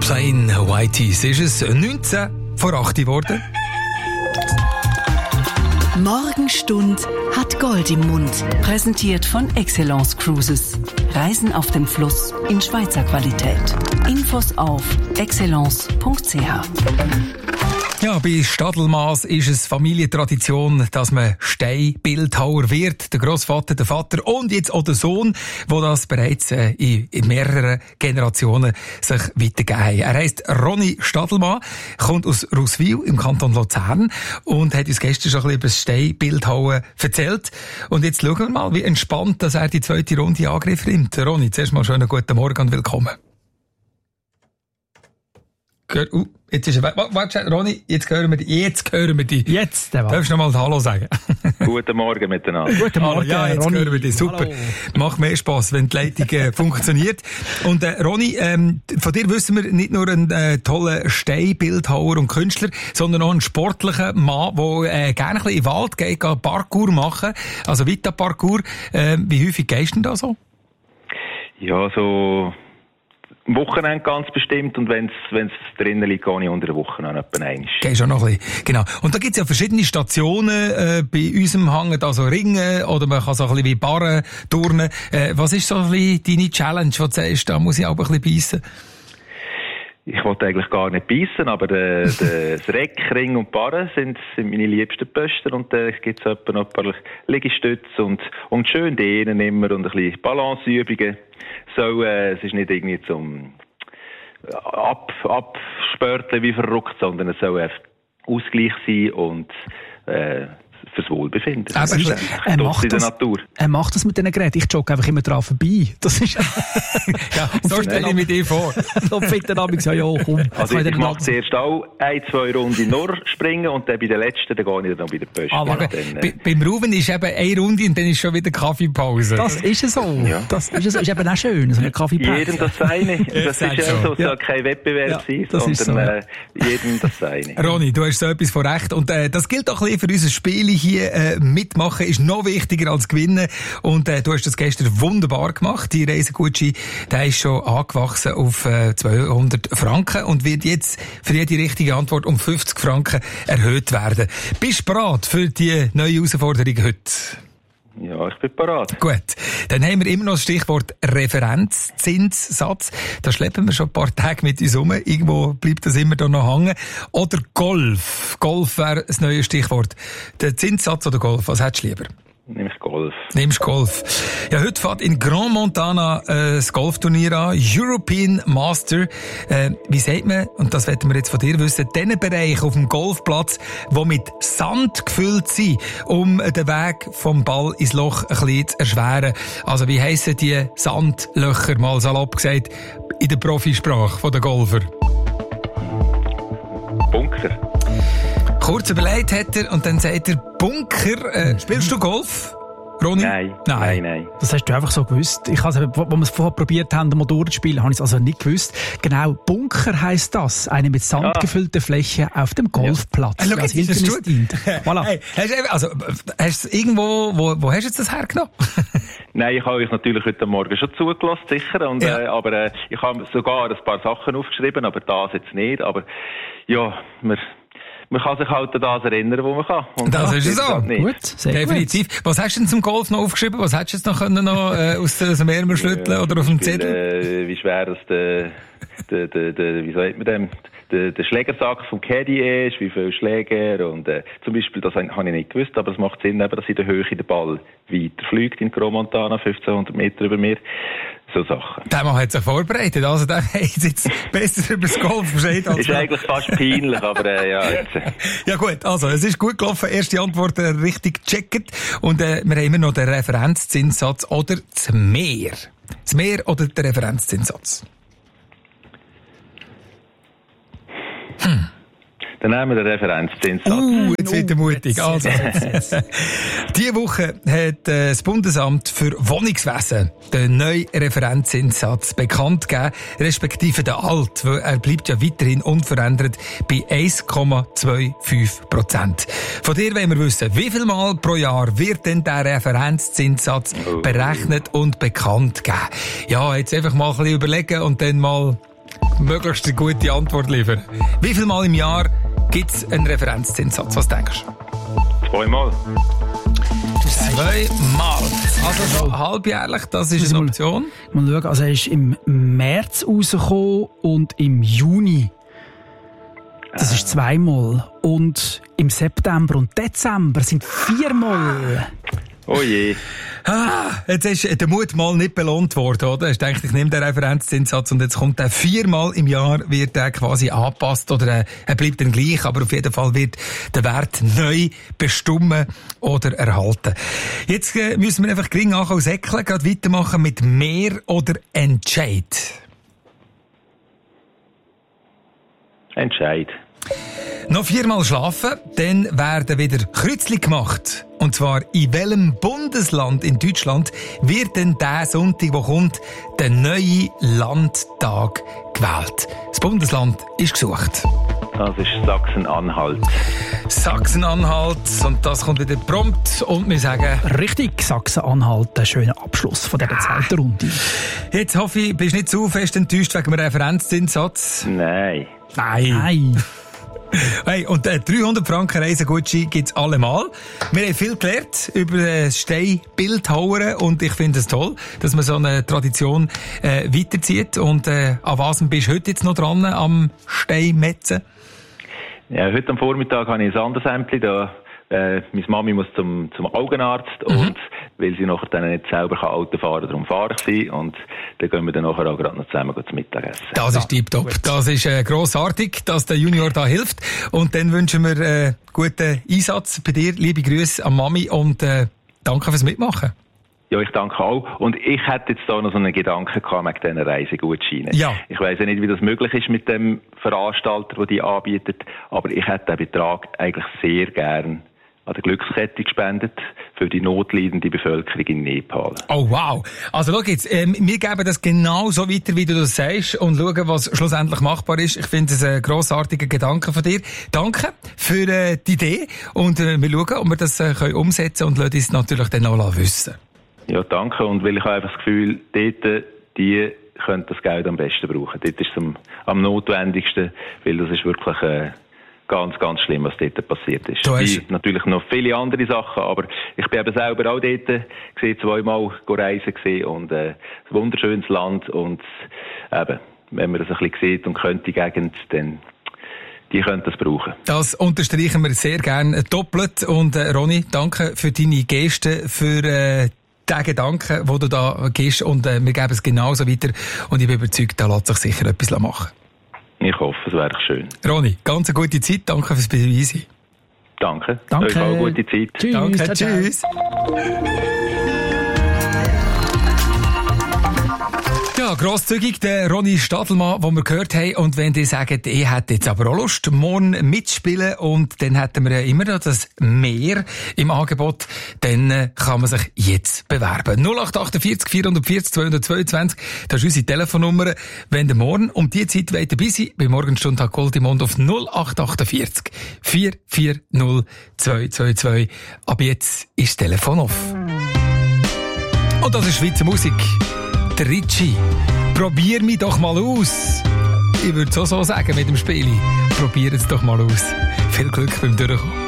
Plain White Tees ist es 19 vor 8 geworden. Morgenstund hat Gold im Mund. Präsentiert von Excellence Cruises. Reisen auf dem Fluss in Schweizer Qualität. Infos auf excellence.ch. Ja, bei Stadelmaß ist es Familientradition, dass man Steinbildhauer wird. Der Grossvater, der Vater und jetzt auch der Sohn, der das bereits in mehreren Generationen sich weitergegeben haben. Er heisst Ronny Stadelmann, kommt aus Ruswil im Kanton Luzern und hat uns gestern schon ein bisschen über das Steinbildhauer erzählt. Und jetzt schauen wir mal, wie entspannt dass er die zweite Runde in Angriff nimmt. Ronny, zuerst mal schönen guten Morgen und willkommen. Jetzt ist er. Warte, Ronny, jetzt hören wir dich. Jetzt, der Darfst du noch mal Hallo sagen? Guten Morgen miteinander. Guten Morgen, ja, jetzt Ronny. Hören wir dich. Super. Hallo. Macht mehr Spass, wenn die Leitung funktioniert. Und Ronny, von dir wissen wir nicht nur einen tollen Steinbildhauer und Künstler, sondern auch einen sportlichen Mann, der gerne ein bisschen in den Wald geht, Parkour machen, also Vita-Parkour. Wie häufig gehst du denn da so? Ja, so am Wochenende ganz bestimmt, und wenn es drinnen liegt, gehe ich unter der Woche noch etwa einmal. Gehst du noch ein bisschen. Genau. Und da gibt es ja verschiedene Stationen bei unserem Hang, da so Ringen, oder man kann so ein bisschen wie Barren turnen. Was ist so ein bisschen deine Challenge, wo du sagst, da muss ich auch ein bisschen beißen? Ich wollte eigentlich gar nicht beißen, aber das Reck, Ring und Barren sind meine liebsten Posten, und da gibt es etwa noch ein paar Liegestütze und schön dehnen immer und ein bisschen Balanceübungen. So, es ist nicht irgendwie zum abspörteln wie verrückt, sondern es soll einfach Ausgleich sein und fürs Wohlbefinden. Aber er macht das mit diesen Geräten. Ich jogge einfach immer dran vorbei. Das ist ja, so stelle ich mir dir vor. So finden dann ja, komm. Also ich mache zuerst auch 1-2 Runden nur springen und dann bei der letzten, dann gehe ich dann bei der Post. Aber beim Rufen ist eben eine Runde und dann ist schon wieder Kaffeepause. Das ist so. Ja. Das ist eben auch schön, so eine Kaffeepause. Jedem das seine. Das ist ja so, es soll kein Wettbewerb sein, sondern jedem das seine. Ronny, du hast so etwas von Recht, und das gilt auch ein bisschen für unser Spiel hier. Mitmachen ist noch wichtiger als gewinnen, und du hast das gestern wunderbar gemacht. Die Reisegutschein, der ist schon angewachsen auf 200 Franken und wird jetzt für jede richtige Antwort um 50 Franken erhöht werden. Bist du bereit für die neue Herausforderung heute? Ja, ich bin bereit. Gut, dann haben wir immer noch das Stichwort Referenzzinssatz. Da schleppen wir schon ein paar Tage mit uns rum. Irgendwo bleibt das immer da noch hängen. Oder Golf. Golf wäre das neue Stichwort. Der Zinssatz oder Golf, was hättest du lieber? Nimm ich Golf. Nimmst Golf. Ja, heute fährt in Grand Montana das Golfturnier an. European Master. Wie sagt man, und das wollten wir jetzt von dir wissen, diesen Bereich auf dem Golfplatz, die mit Sand gefüllt sind, um den Weg vom Ball ins Loch ein bisschen zu erschweren. Also wie heissen die Sandlöcher, mal salopp gesagt, in der Profisprache von den Golfer? Bunker. Kurz überlegt hat er und dann sagt er Bunker. Spielst du Golf, Ronny? Nein. Das hast du einfach so gewusst. Ich also, wo wir es vorher probiert haben, mal durchzuspielen, habe ich es also nicht gewusst. Genau, Bunker heisst das. Eine mit Sand gefüllte Fläche auf dem Golfplatz. Ja. Als Hindernis dient. Voilà. Hey, hast du irgendwo, wo hast du jetzt das hergenommen? Nein, ich habe euch natürlich heute Morgen schon zugelassen, sicher. Und, ja. Aber ich habe sogar ein paar Sachen aufgeschrieben, aber das jetzt nicht. Aber ja, man kann sich halt an das erinnern, wo man kann. Und das ist es so. Gut, sehr definitiv. Gut. Was hast du denn zum Golf noch aufgeschrieben? Was hättest du jetzt noch können aus dem Ärmel schütteln oder auf dem Zettel? Wie schwer das wie sagt man dem? Der Schlägersack vom Caddy ist, wie viele Schläger, und zum Beispiel, das habe ich nicht gewusst, aber es macht Sinn, eben, dass in der Höhe der Ball weiter fliegt in Grand Montana, 1500 Meter über mir. So Sachen. Der Mann hat sich vorbereitet, also der hat jetzt besser über das Golf Bescheid als ist eigentlich fast peinlich, aber ja. Jetzt. Ja gut, also es ist gut gelaufen, erste Antwort richtig gecheckt, und wir haben immer noch den Referenzzinssatz oder das Meer. Das Meer oder der Referenzzinssatz? Dann nehmen wir den Referenzzinssatz. Jetzt wird er mutig. Also, diese Woche hat das Bundesamt für Wohnungswesen den neuen Referenzzinssatz bekannt gegeben, respektive den alt, weil er bleibt ja weiterhin unverändert bei 1,25%. Von dir wollen wir wissen, wie viel Mal pro Jahr wird denn der Referenzzinssatz berechnet und bekannt gegeben? Ja, jetzt einfach mal ein bisschen überlegen und dann mal möglichst eine gute Antwort liefern. Wie viel Mal im Jahr gibt es einen Referenzzinssatz? Was denkst du? 2 Mal. 2 Mal. Also schon halbjährlich, das ist eine Option. Mal schauen, also er ist im März rausgekommen und im Juni. Das ist 2 Mal. Und im September und Dezember sind 4 Mal. Oh je. Jetzt ist der Mut mal nicht belohnt worden, oder? Ich denke, ich nehme den Referenzzinssatz und jetzt kommt der 4 Mal im Jahr, wird der quasi angepasst oder er bleibt dann gleich, aber auf jeden Fall wird der Wert neu bestimmen oder erhalten. Jetzt müssen wir einfach gering ankommen, säckeln, gerade weitermachen mit mehr oder Entscheid. Entscheid. Noch 4 Mal schlafen, dann werden wieder Kreuzli gemacht. Und zwar, in welchem Bundesland in Deutschland wird denn der Sonntag, der kommt, der neue Landtag gewählt? Das Bundesland ist gesucht. Das ist Sachsen-Anhalt. Sachsen-Anhalt. Und das kommt wieder prompt. Und wir sagen... Richtig, Sachsen-Anhalt. Ein schöner Abschluss von dieser zweiten Runde. Jetzt hoffe ich, bist du nicht zu fest enttäuscht wegen dem Referenzzinssatz? Nein. Nein. Hey, und 300 Franken Reisegutschein gibt's allemal. Wir haben viel gelernt über das Steinbildhauern und ich finde es toll, dass man so eine Tradition weiterzieht. Und an was bist du heute jetzt noch dran am Steinmetzen? Ja, heute am Vormittag habe ich ein anderes Ämtchen da. Meine Mami muss zum Augenarzt und weil sie nachher dann nicht selber Auto fahren kann, darum fahre ich sie und dann gehen wir dann nachher auch gerade noch zusammen zum Mittagessen. Das ist tipptopp. Das ist grossartig, dass der Junior da hilft und dann wünschen wir guten Einsatz bei dir. Liebe Grüße an Mami und danke fürs Mitmachen. Ja, ich danke auch. Und ich hätte jetzt da noch so einen Gedanken gehabt wegen diesen Reisegutscheinen. Ja. Ich weiss ja nicht, wie das möglich ist mit dem Veranstalter, der die anbietet, aber ich hätte den Betrag eigentlich sehr gern an der Glückskette gespendet für die notleidende Bevölkerung in Nepal. Oh wow! Also schau jetzt, wir geben das genau so weiter, wie du das sagst und schauen, was schlussendlich machbar ist. Ich finde es ein grossartiger Gedanke von dir. Danke für die Idee und wir schauen, ob wir das können umsetzen und lassen uns natürlich dann auch wissen. Ja, danke und weil ich habe einfach das Gefühl, dort, die können das Geld am besten brauchen. Dort ist es am notwendigsten, weil das ist wirklich ganz, ganz schlimm, was dort passiert ist. Wie natürlich noch viele andere Sachen, aber ich bin eben selber auch dort gesehen, 2-mal reisen gesehen und ein wunderschönes Land und eben, wenn man das ein bisschen sieht und kennt die Gegend, dann die können das brauchen. Das unterstreichen wir sehr gerne doppelt und Ronny, danke für deine Geste, für den Gedanken, den du da gibst und wir geben es genauso weiter und ich bin überzeugt, da lässt sich sicher etwas machen. Ich hoffe, es wäre schön. Ronny, ganz eine gute Zeit. Danke fürs Dabeisein. Danke. Euch auch eine gute Zeit. Tschüss. Danke. Tschüss. Ja, grosszügig, der Ronny Stadelmann, den wir gehört haben. Und wenn die sagen, ich hätte jetzt aber auch Lust, morgen mitzuspielen und dann hätten wir ja immer noch das Mehr im Angebot, dann kann man sich jetzt bewerben. 0848 440 222, das ist unsere Telefonnummer. Wenn ihr morgen um die Zeit dabei sein bei Morgenstunde hat Gold im Mund auf 0848 440 222. Ab jetzt ist das Telefon off. Und das ist Schweizer Musik. Der Ritchie. Probier mich doch mal aus. Ich würde es auch so sagen mit dem Spiel. Probier es doch mal aus. Viel Glück beim Durchkommen.